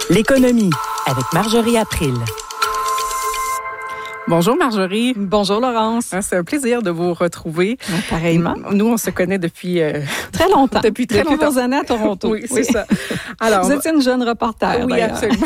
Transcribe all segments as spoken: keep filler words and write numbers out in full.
L'économie avec Marjorie April. Bonjour Marjorie. Bonjour Laurence. C'est un plaisir de vous retrouver. Pareillement. Nous, on se connaît depuis... Euh, très longtemps. Depuis très depuis longtemps. vos années à Toronto. Oui, c'est oui. ça. Alors, vous étiez une jeune reporter. Oui, d'ailleurs. Absolument.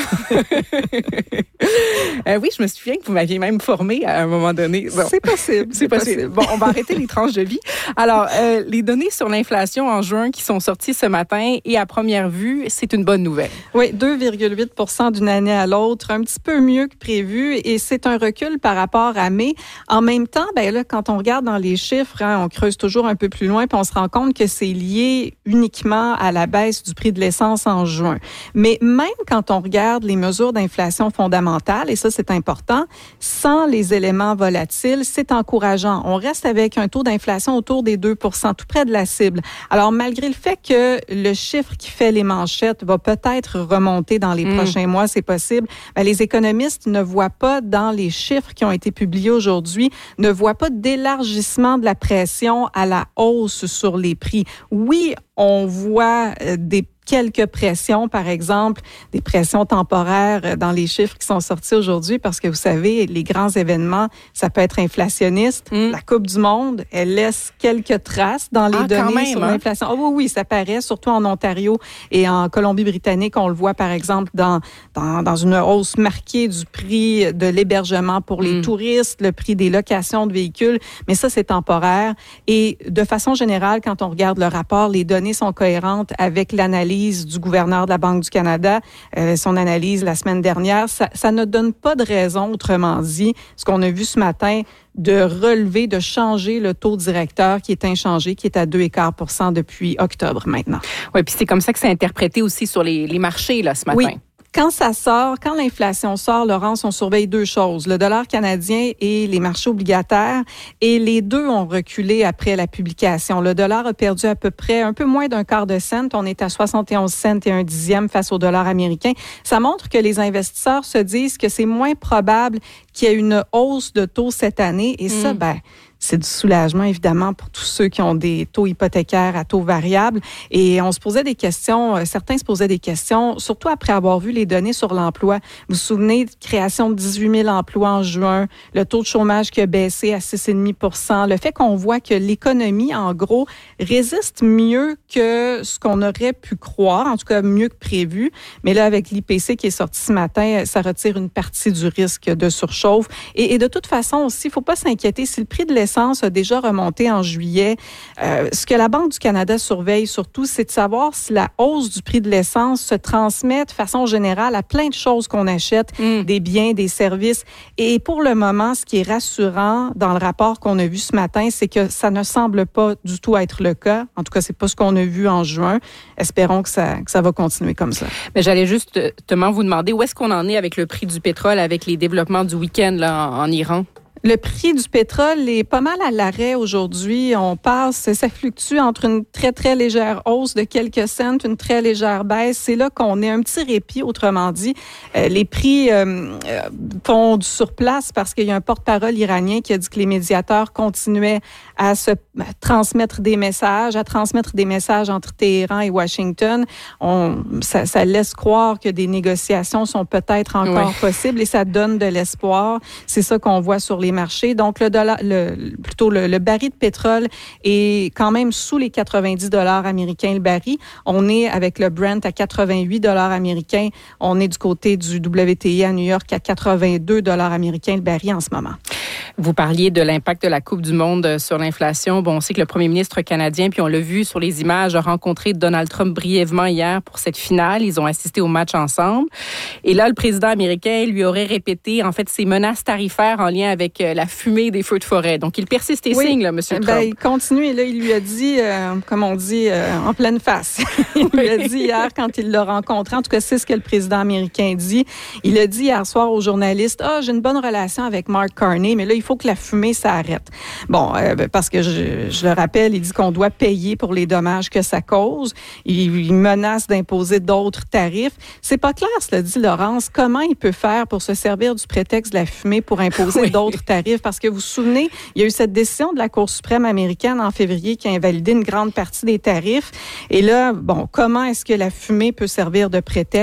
euh, oui, je me souviens que vous m'aviez même formée à un moment donné. Bon, c'est possible. C'est possible. possible. Bon, on va arrêter les tranches de vie. Alors, euh, les données sur l'inflation en juin qui sont sorties ce matin et à première vue, c'est une bonne nouvelle. Oui, deux virgule huit pour cent d'une année à l'autre, un petit peu mieux que prévu et c'est un recul par rapport à mai. En même temps, ben là, quand on regarde dans les chiffres, hein, on creuse toujours un peu plus loin puis on se rend compte que c'est lié uniquement à la baisse du prix de l'essence en juin. Mais même quand on regarde les mesures d'inflation fondamentales, et ça c'est important, sans les éléments volatiles, c'est encourageant. On reste avec un taux d'inflation autour des deux pour cent, tout près de la cible. Alors malgré le fait que le chiffre qui fait les manchettes va peut-être remonter dans les mmh. prochains mois, c'est possible, ben, les économistes ne voient pas dans les chiffres qui ont été publiés aujourd'hui, ne voient pas d'élargissement de la pression à la hausse sur les prix. Oui, on voit des quelques pressions, par exemple, des pressions temporaires dans les chiffres qui sont sortis aujourd'hui parce que, vous savez, les grands événements, ça peut être inflationniste. Mm. La Coupe du monde, elle laisse quelques traces dans les ah, données même, sur hein? l'inflation. Oh, oui, oui, ça paraît, surtout en Ontario et en Colombie-Britannique. On le voit, par exemple, dans, dans, dans une hausse marquée du prix de l'hébergement pour les mm. touristes, le prix des locations de véhicules. Mais ça, c'est temporaire. Et de façon générale, quand on regarde le rapport, les données sont cohérentes avec l'analyse du gouverneur de la Banque du Canada, euh, son analyse la semaine dernière, ça, ça ne donne pas de raison, autrement dit, ce qu'on a vu ce matin, de relever, de changer le taux directeur qui est inchangé, qui est à deux virgule cinq pour cent depuis octobre maintenant. Oui, puis c'est comme ça que c'est interprété aussi sur les, les marchés là, ce matin. Oui. Quand ça sort, quand l'inflation sort, Laurence, on surveille deux choses, le dollar canadien et les marchés obligataires. Et les deux ont reculé après la publication. Le dollar a perdu à peu près un peu moins d'un quart de cent. On est à soixante et onze cents et un dixième face au dollar américain. Ça montre que les investisseurs se disent que c'est moins probable qu'il y ait une hausse de taux cette année. Et ça, mmh. ben... c'est du soulagement, évidemment, pour tous ceux qui ont des taux hypothécaires à taux variables. Et on se posait des questions, euh, certains se posaient des questions, surtout après avoir vu les données sur l'emploi. Vous vous souvenez de création de dix-huit mille emplois en juin, le taux de chômage qui a baissé à six virgule cinq pour cent, le fait qu'on voit que l'économie, en gros, résiste mieux que ce qu'on aurait pu croire, en tout cas mieux que prévu. Mais là, avec l'I P C qui est sorti ce matin, ça retire une partie du risque de surchauffe. Et, et de toute façon aussi, il ne faut pas s'inquiéter si le prix de l'essence a déjà remonté en juillet. Euh, ce que la Banque du Canada surveille surtout, c'est de savoir si la hausse du prix de l'essence se transmet de façon générale à plein de choses qu'on achète, mm. des biens, des services. Et pour le moment, ce qui est rassurant dans le rapport qu'on a vu ce matin, c'est que ça ne semble pas du tout être le cas. En tout cas, c'est pas ce qu'on a vu en juin. Espérons que ça, que ça va continuer comme ça. Mais j'allais justement vous demander où est-ce qu'on en est avec le prix du pétrole, avec les développements du week-end là, en, en Iran? Le prix du pétrole est pas mal à l'arrêt aujourd'hui. On passe, ça fluctue entre une très, très légère hausse de quelques cents, une très légère baisse. C'est là qu'on est un petit répit, autrement dit. Euh, les prix euh, font du surplace parce qu'il y a un porte-parole iranien qui a dit que les médiateurs continuaient à se à transmettre des messages, à transmettre des messages entre Téhéran et Washington. On, ça, ça laisse croire que des négociations sont peut-être encore oui. possibles et ça donne de l'espoir. C'est ça qu'on voit sur les marchés. Donc, le dollar, le, plutôt le, le baril de pétrole est quand même sous les quatre-vingt-dix dollars américains le baril. On est avec le Brent à quatre-vingt-huit dollars américains. On est du côté du W T I à New York à quatre-vingt-deux dollars américains le baril en ce moment. Vous parliez de l'impact de la Coupe du monde sur l'inflation. Bon, on sait que le premier ministre canadien, puis on l'a vu sur les images, a rencontré Donald Trump brièvement hier pour cette finale. Ils ont assisté au match ensemble. Et là, le président américain lui aurait répété, en fait, ses menaces tarifaires en lien avec la fumée des feux de forêt. Donc, il persiste et oui. signe, là, M. Trump. Ben, il continue. Et là, il lui a dit, euh, comme on dit, euh, en pleine face. Il lui a dit hier, quand il l'a rencontré, en tout cas, c'est ce que le président américain dit. Il a dit hier soir aux journalistes, « Ah, j'ai une bonne relation avec Mark Carney, mais là, il faut que la fumée s'arrête. » Bon, euh, parce que je, je le rappelle, il dit qu'on doit payer pour les dommages que ça cause. Il, il menace d'imposer d'autres tarifs. C'est pas clair, cela dit Laurence, comment il peut faire pour se servir du prétexte de la fumée pour imposer oui. d'autres tarifs? Parce que vous vous souvenez, il y a eu cette décision de la Cour suprême américaine en février qui a invalidé une grande partie des tarifs. Et là, bon, comment est-ce que la fumée peut servir de prétexte?